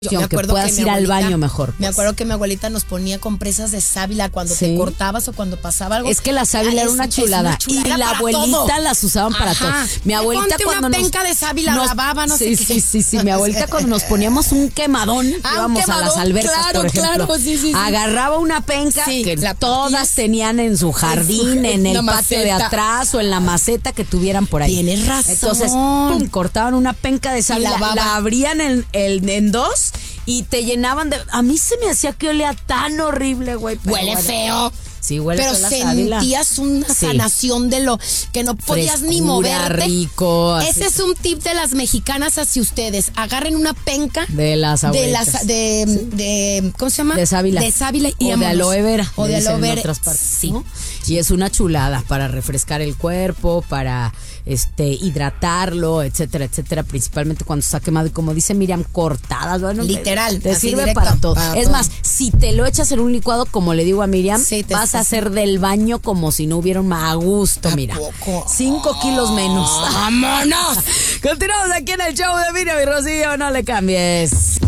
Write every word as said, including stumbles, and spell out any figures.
Yo me acuerdo puedas que ir abuelita, al baño mejor. Pues. Me acuerdo que mi abuelita nos ponía compresas de sábila cuando sí. te cortabas o cuando pasaba algo. Es que la sábila era una chulada. Una chulada y la abuelita todo. las usaban para Ajá. todo. Mi abuelita Ponte cuando una nos, penca de sábila nos, lavaba, no sí, sé sí, qué. sí, sí. Mi abuelita cuando nos poníamos un quemadón, ah, íbamos un quemadón, a las albercas, claro, por ejemplo. Claro, sí, sí, sí. Agarraba una penca sí, que la todas ponías, tenían en su jardín, en el patio maceta. de atrás o en la maceta que tuvieran por ahí. Tienes razón. Entonces, pum, cortaban una penca de sábila, la, la abrían en, en, en dos y te llenaban de... A mí se me hacía que olía tan horrible, güey. Huele bueno. feo. Sí, huele pero feo la sentías sábila. una sanación sí. de lo que no podías Frescura, ni moverte. Rico. Ese es un tip de las mexicanas hacia ustedes. Agarren una penca de las abuelitas. de las de, sí. de ¿cómo se llama? De sábila. De sábila y o vámonos. de aloe vera. O de aloe vera. En otras partes, sí. ¿no? Y es una chulada para refrescar el cuerpo, para este hidratarlo, etcétera, etcétera, principalmente cuando está quemado y como dice Miriam, cortadas, bueno, literal, te, te sirve directo, para todo. Para es todo. más, si te lo echas en un licuado, como le digo a Miriam, sí, te, vas te, a hacer del baño como si no hubiera un a gusto, ¿A mira. poco? Cinco kilos menos. ¡Vámonos! Continuamos aquí en el show de Miriam y Rocío, no le cambies.